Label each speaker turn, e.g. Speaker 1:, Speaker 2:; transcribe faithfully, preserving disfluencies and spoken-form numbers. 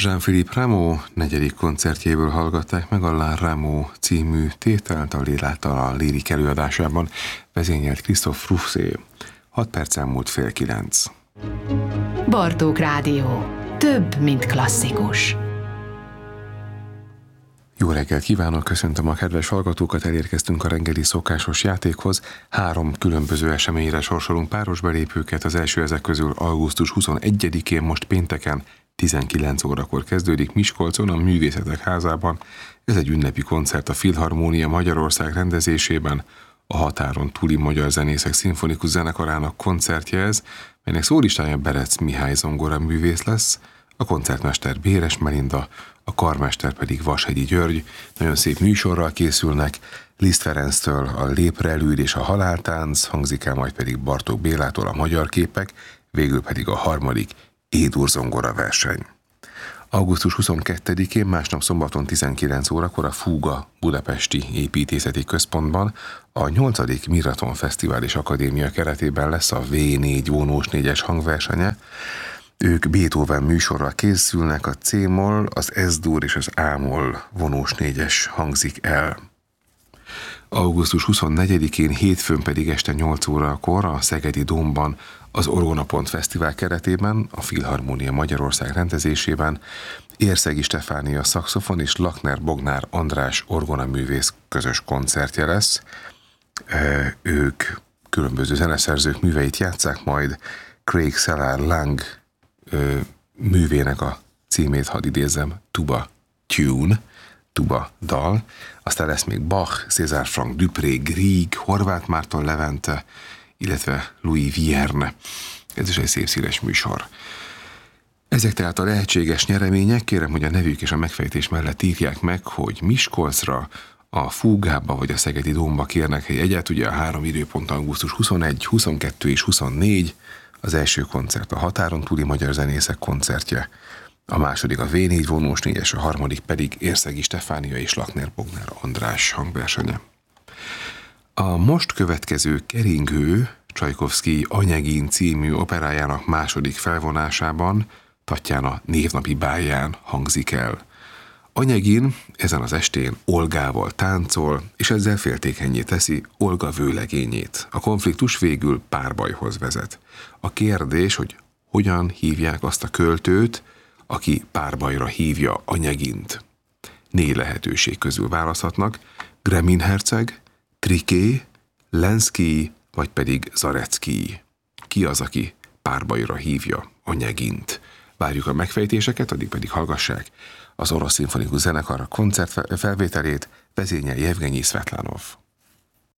Speaker 1: Jean-Philippe Rameau negyedik koncertjéből hallgatták meg a La Rameau című tételt a Léláttal Lyrik előadásában, vezényelt Christophe Rousset. Hat perc elmúlt fél kilenc.
Speaker 2: Bartók Rádió. Több, mint klasszikus.
Speaker 1: Jó reggelt kívánok, köszöntöm a kedves hallgatókat, elérkeztünk a reggeli szokásos játékhoz. Három különböző eseményre sorsolunk páros belépőket, az első ezek közül augusztus huszonegyedikén, most pénteken, tizenkilenc órakor kezdődik Miskolcon, a Művészetek Házában. Ez egy ünnepi koncert a Filharmónia Magyarország rendezésében, a határon túli magyar zenészek szimfonikus zenekarának koncertje ez, melynek szólistája Berec Mihály zongora művész lesz, a koncertmester Béres Melinda, a karmester pedig Vashegyi György. Nagyon szép műsorral készülnek, Liszt Ferenctől a Léprelűd és a Haláltánc, hangzik el majd pedig Bartók Bélától a Magyar képek, végül pedig a harmadik E-dur zongora verseny. augusztus huszonkettedikén, másnap szombaton tizenkilenc órakor a Fúga Budapesti Építészeti Központban a nyolcadik Miraton Fesztivál és Akadémia keretében lesz a vé négy vonós négyes hangversenye. Ők Beethoven műsorral készülnek, a C-moll, az S-dur és az A-moll vonós négyes hangzik el. augusztus huszonnegyedikén, hétfőn pedig este nyolc órakor a Szegedi Dómban az Orgonapont Fesztivál keretében, a Filharmónia Magyarország rendezésében Érszegi Stefánia szaxofon és Lakner Bognár András orgonaművész közös koncertje lesz. Ők különböző zeneszerzők műveit játsszák majd, Craig Szellár Lang művének a címét hadd idézzem, Tuba Tune, tuba dal, aztán lesz még Bach, César Franck Dupré, Grieg, Horváth Márton Levente, illetve Louis Vierne. Ez is egy szép színes műsor. Ezek tehát a lehetséges nyeremények, kérem, hogy a nevük és a megfejtés mellett írják meg, hogy Miskolcra, a Fúgába vagy a Szegedi Dómba kérnek egy jegyet, ugye a három időpont augusztus huszonegy, huszonkettő és huszonnégy, az első koncert a határon túli magyar zenészek koncertje, a második a vé négy vonós négyes, a harmadik pedig Érszegi Stefánia és Lakner Bognár András hangversenye. A most következő keringő Csajkovszkij Onyegin című operájának második felvonásában Tatjana névnapi bálján hangzik el. Onyegin ezen az estén Olgával táncol, és ezzel féltékennyé teszi Olga vőlegényét. A konfliktus végül párbajhoz vezet. A kérdés, hogy hogyan hívják azt a költőt, aki párbajra hívja Onyegint. Négy lehetőség közül választhatnak: Gremin herceg, Triké, Lenszkij, vagy pedig Zareckij. Ki az, aki párbajra hívja Onyegint? Várjuk a megfejtéseket, addig pedig hallgassák az Orosz Szimfonikus Zenekar koncert felvételét, vezényel Jevgenyi Szvetlánov.